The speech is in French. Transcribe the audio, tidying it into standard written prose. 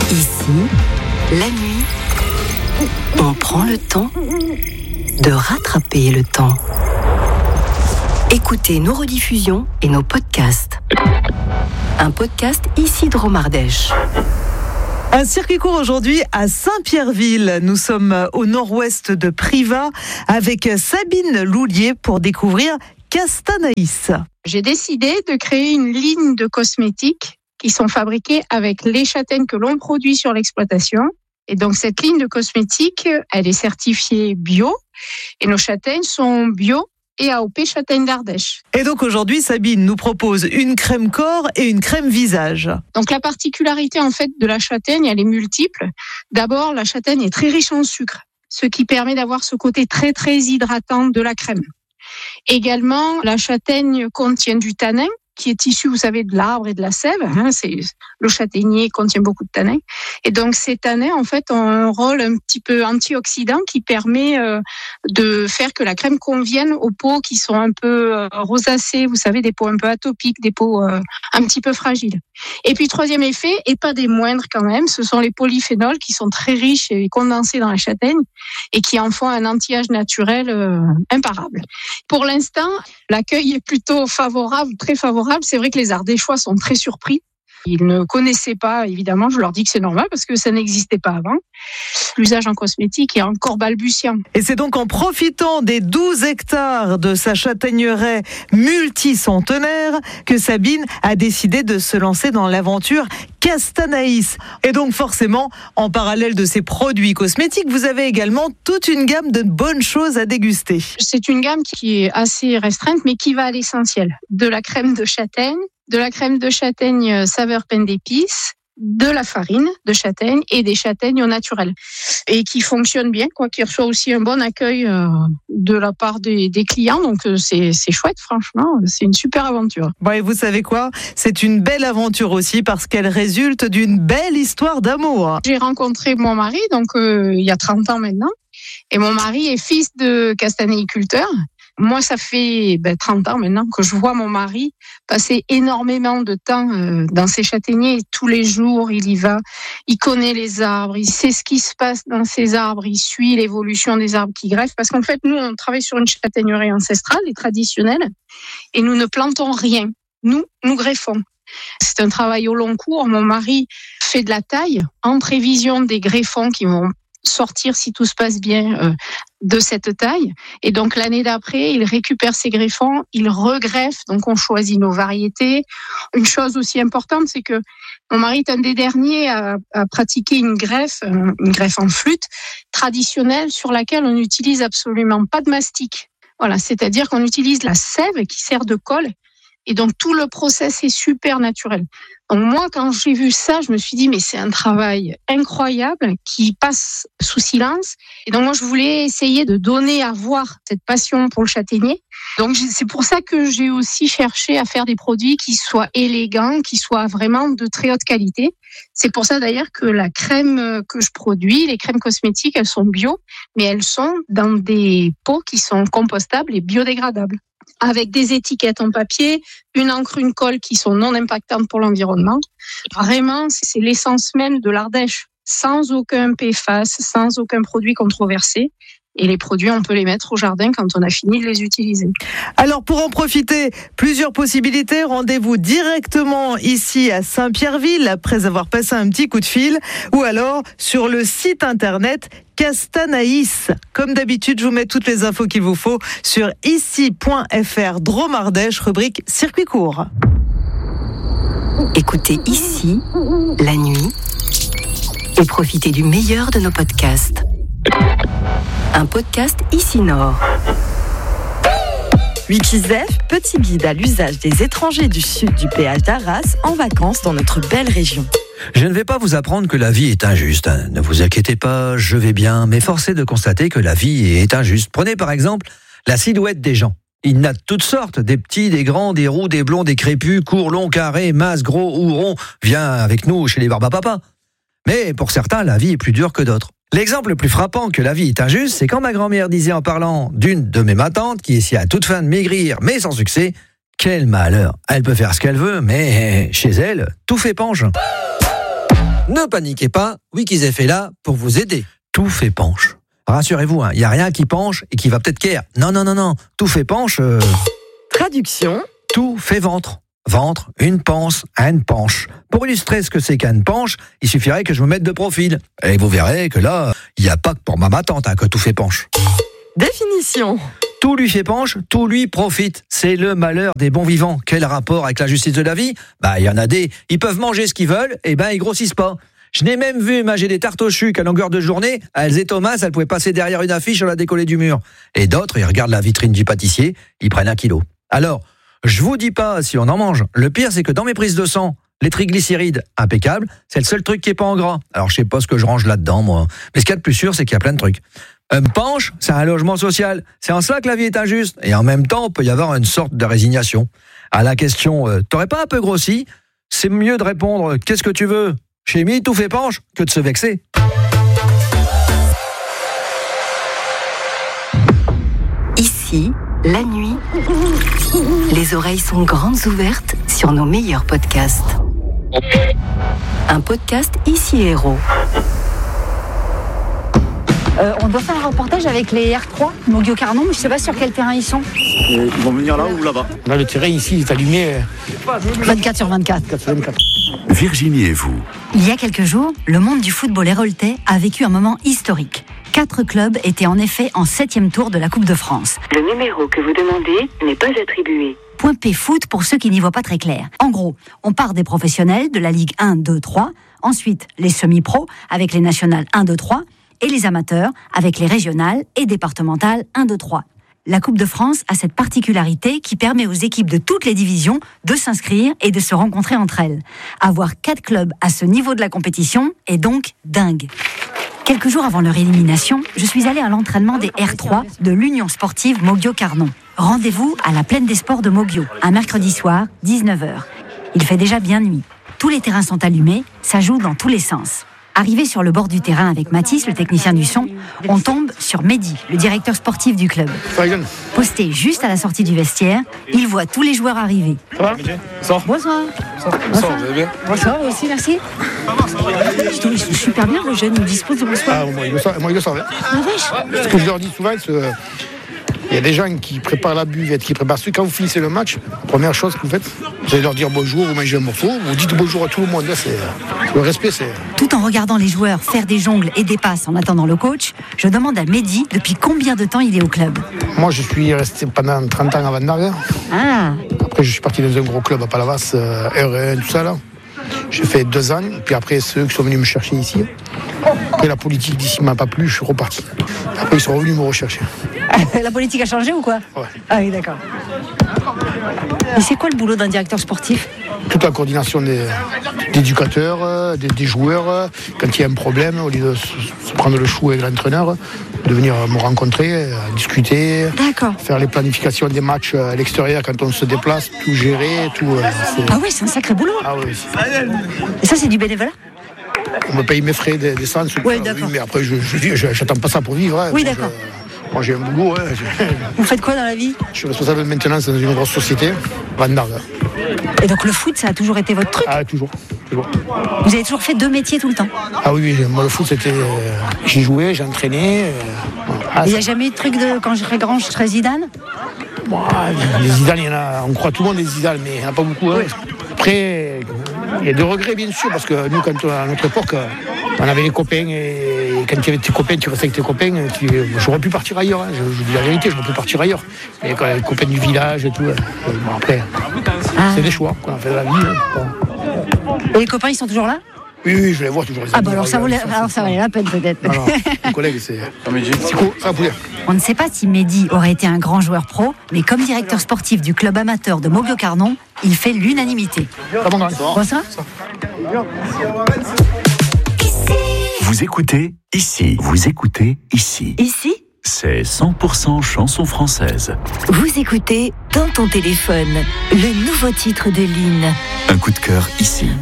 Ici, la nuit, on prend le temps de rattraper le temps. Écoutez nos rediffusions et nos podcasts. Un podcast ici Dromardèche. Un circuit court aujourd'hui à Saint-Pierreville. Nous sommes au nord-ouest de Privas avec Sabine Loulier pour découvrir Castanaïs. J'ai décidé de créer une ligne de cosmétiques qui sont fabriquées avec les châtaignes que l'on produit sur l'exploitation. Et donc cette ligne de cosmétiques, elle est certifiée bio et nos châtaignes sont bio et AOP châtaigne d'Ardèche. Et donc aujourd'hui, Sabine nous propose une crème corps et une crème visage. Donc la particularité en fait de la châtaigne, elle est multiple. D'abord, la châtaigne est très riche en sucre, ce qui permet d'avoir ce côté très très hydratant de la crème. Également, la châtaigne contient du tanin qui est issu, vous savez, de l'arbre et de la sève. Le châtaignier contient beaucoup de tanins. Et donc, ces tanins, en fait, ont un rôle un petit peu antioxydant qui permet de faire que la crème convienne aux peaux qui sont un peu rosacées, vous savez, des peaux un peu atopiques, des peaux un petit peu fragiles. Et puis, troisième effet, et pas des moindres quand même, ce sont les polyphénols qui sont très riches et condensés dans la châtaigne et qui en font un anti-âge naturel imparable. Pour l'instant, l'accueil est plutôt favorable, très favorable. C'est vrai que les Ardéchois sont très surpris. Ils ne connaissaient pas, évidemment, je leur dis que c'est normal parce que ça n'existait pas avant. L'usage en cosmétique est encore balbutiant. Et c'est donc en profitant des 12 hectares de sa châtaigneraie multicentenaire que Sabine a décidé de se lancer dans l'aventure Castanaïs. Et donc forcément, en parallèle de ses produits cosmétiques, vous avez également toute une gamme de bonnes choses à déguster. C'est une gamme qui est assez restreinte, mais qui va à l'essentiel. De la crème de châtaigne saveur pain d'épices, de la farine de châtaigne et des châtaignes au naturel. Et qui fonctionne bien, qui reçoit aussi un bon accueil de la part des clients. Donc c'est chouette, franchement, c'est une super aventure. Bon, et vous savez quoi ? C'est une belle aventure aussi parce qu'elle résulte d'une belle histoire d'amour. J'ai rencontré mon mari, donc il y a 30 ans maintenant. Et mon mari est fils de castanéiculteur. Moi, ça fait 30 ans maintenant que je vois mon mari passer énormément de temps dans ses châtaigniers. Tous les jours, il y va. Il connaît les arbres, il sait ce qui se passe dans ces arbres, il suit l'évolution des arbres qui greffent. Parce qu'en fait, nous, on travaille sur une châtaigneraie ancestrale et traditionnelle et nous ne plantons rien. Nous greffons. C'est un travail au long cours. Mon mari fait de la taille en prévision des greffons qui vont sortir, si tout se passe bien, de cette taille. Et donc, l'année d'après, il récupère ses greffons, il regreffe. Donc, on choisit nos variétés. Une chose aussi importante, c'est que mon mari est un des derniers à pratiquer une greffe en flûte traditionnelle sur laquelle on n'utilise absolument pas de mastic. Voilà, c'est-à-dire qu'on utilise la sève qui sert de colle. Et donc, tout le process est super naturel. Donc, moi, quand j'ai vu ça, je me suis dit, mais c'est un travail incroyable qui passe sous silence. Et donc, moi, je voulais essayer de donner à voir cette passion pour le châtaignier. Donc, c'est pour ça que j'ai aussi cherché à faire des produits qui soient élégants, qui soient vraiment de très haute qualité. C'est pour ça, d'ailleurs, que la crème que je produis, les crèmes cosmétiques, elles sont bio, mais elles sont dans des pots qui sont compostables et biodégradables, avec des étiquettes en papier, une encre, une colle qui sont non impactantes pour l'environnement. Vraiment, c'est l'essence même de l'Ardèche, sans aucun PFAS, sans aucun produit controversé. Et les produits, on peut les mettre au jardin quand on a fini de les utiliser. Alors, pour en profiter, plusieurs possibilités. Rendez-vous directement ici à Saint-Pierreville après avoir passé un petit coup de fil ou alors sur le site internet Castanaïs. Comme d'habitude, je vous mets toutes les infos qu'il vous faut sur ici.fr Dromardèche, rubrique circuit court. Écoutez Ici, la nuit, et profitez du meilleur de nos podcasts. Un podcast Ici Nord. Wikizef, petit guide à l'usage des étrangers du sud du péage d'Arras en vacances dans notre belle région. Je ne vais pas vous apprendre que la vie est injuste. Ne vous inquiétez pas, je vais bien, mais force est de constater que la vie est injuste. Prenez par exemple la silhouette des gens. Il y en a de toutes sortes, des petits, des grands, des roux, des blonds, des crépus, courts, longs, carrés, minces, gros ou ronds. Viens avec nous chez les barbapapas. Mais pour certains, la vie est plus dure que d'autres. L'exemple le plus frappant que la vie est injuste, c'est quand ma grand-mère disait en parlant d'une de mes matantes qui essayait à toute fin de maigrir, mais sans succès, quel malheur. Elle peut faire ce qu'elle veut, mais chez elle, tout fait penche. Ne paniquez pas, Wikis est fait là pour vous aider. Tout fait penche. Rassurez-vous, il n'y a rien qui penche et qui va peut-être qu'air. Non. Tout fait penche. Traduction. Tout fait ventre. Ventre, une panse, une penche. Pour illustrer ce que c'est qu'une penche, il suffirait que je me mette de profil. Et vous verrez que là, il n'y a pas que pour ma tante que tout fait penche. Définition. Tout lui fait penche, tout lui profite. C'est le malheur des bons vivants. Quel rapport avec la justice de la vie ? Il y en a des, ils peuvent manger ce qu'ils veulent, et ils grossissent pas. Je n'ai même vu manger des tartes au chuc à longueur de journée. Elles et Thomas, elles pouvaient passer derrière une affiche, on la décoller du mur. Et d'autres, ils regardent la vitrine du pâtissier, ils prennent 1 kilo. Alors, je vous dis pas si on en mange. Le pire, c'est que dans mes prises de sang, les triglycérides, impeccable, c'est le seul truc qui est pas en gras. Alors, je sais pas ce que je range là-dedans, moi. Mais ce qu'il y a de plus sûr, c'est qu'il y a plein de trucs. Un penche, c'est un logement social. C'est en cela que la vie est injuste. Et en même temps, il peut y avoir une sorte de résignation. À la question, t'aurais pas un peu grossi ? C'est mieux de répondre, qu'est-ce que tu veux ? Chez Mi, tout fait penche, que de se vexer. Ici, la nuit, les oreilles sont grandes ouvertes sur nos meilleurs podcasts. Un podcast Ici Héros. On doit faire un reportage avec les R3, Mogio Carnon, mais je ne sais pas sur quel terrain ils sont. Ils vont venir là ou là-bas ? Là, le terrain ici il est allumé 24 sur 24. Virginie et vous. Il y a quelques jours, le monde du football héroltais a vécu un moment historique. 4 clubs étaient en effet en 7e tour de la Coupe de France. Le numéro que vous demandez n'est pas attribué. Point P foot pour ceux qui n'y voient pas très clair. En gros, on part des professionnels de la Ligue 1, 2, 3, ensuite les semi-pros avec les nationales 1, 2, 3, et les amateurs avec les régionales et départementales 1, 2, 3. La Coupe de France a cette particularité qui permet aux équipes de toutes les divisions de s'inscrire et de se rencontrer entre elles. Avoir 4 clubs à ce niveau de la compétition est donc dingue. Quelques jours avant leur élimination, je suis allée à l'entraînement des R3 de l'Union sportive Mogio Carnon. Rendez-vous à la Plaine des Sports de Mogio, un mercredi soir, 19h. Il fait déjà bien nuit. Tous les terrains sont allumés, ça joue dans tous les sens. Arrivé sur le bord du terrain avec Mathis, le technicien du son, on tombe sur Mehdi, le directeur sportif du club. Posté juste à la sortie du vestiaire, il voit tous les joueurs arriver. Ça va ? Bonsoir. Bonsoir. Bonsoir, vous allez bien ? Bonsoir, aussi, merci. Je trouve super bien, le jeune, il dispose de bonsoir. Moi, il le savait. Ah, vache. Ce que je leur dis souvent, il y a des gens qui préparent la buvette, qui préparent quand vous finissez le match, première chose que vous faites, vous allez leur dire bonjour, vous mangez un morceau, vous dites bonjour à tout le monde. Là, le respect, c'est... Tout en regardant les joueurs faire des jongles et des passes en attendant le coach, je demande à Mehdi depuis combien de temps il est au club. Moi, je suis resté pendant 30 ans à Vandargue. Ah. Après, je suis parti dans un gros club à Palavas, R1, tout ça là. J'ai fait 2 ans, puis après, ceux qui sont venus me chercher ici. Après, la politique d'ici m'a pas plu, je suis reparti. Après, ils sont revenus me rechercher. La politique a changé ou quoi ? Ouais. Ah oui, d'accord. Et c'est quoi le boulot d'un directeur sportif ? Toute la coordination des éducateurs, des joueurs. Quand il y a un problème, au lieu de se prendre le chou avec l'entraîneur, de venir me rencontrer, discuter, D'accord. faire les planifications des matchs à l'extérieur quand on se déplace, tout gérer, tout. Ah oui, c'est un sacré boulot. Ah oui. Et ça, c'est du bénévolat ? On me paye mes frais d'essence. Oui, d'accord. Oui, mais après, je j'attends pas ça pour vivre. Hein. Oui, d'accord. Moi, j'ai un boulot. Hein. Vous faites quoi dans la vie ? Je suis responsable de maintenance dans une grosse société, Vandargue. Et donc le foot, ça a toujours été votre truc ? Ah, toujours. Vous avez toujours fait 2 métiers tout le temps ? Ah oui, moi, le foot, c'était... j'y jouais, j'entraînais. Il n'y a jamais eu de truc de quand je serai grand, je serai Zidane ? Les Zidane, il y en a, on croit tout le monde des Zidane, mais il n'y en a pas beaucoup. Hein. Après, il y a des regrets, bien sûr, parce que nous, à notre époque, on avait les copains, et quand tu avais tes copains, tu restais avec tes copains, j'aurais pu partir ailleurs, hein. Je dis la vérité, j'aurais pu partir ailleurs. Mais quand les copains du village et tout, bon, après, c'est des choix qu'on a fait de la vie. Hein. Et les copains, ils sont toujours là ? Oui, je les vois toujours. Ah bah alors ça valait la peine peut-être. Non, mon collègue, c'est cool, ça poulet. On ne sait pas si Mehdi aurait été un grand joueur pro, mais comme directeur sportif du club amateur de Mogio Carnon, il fait l'unanimité. Bonsoir. Vous écoutez ici. Vous écoutez ici. Ici, C'est 100% chanson française. vous écoutez Dans ton téléphone, le nouveau titre de Lynn. Un coup de cœur ici.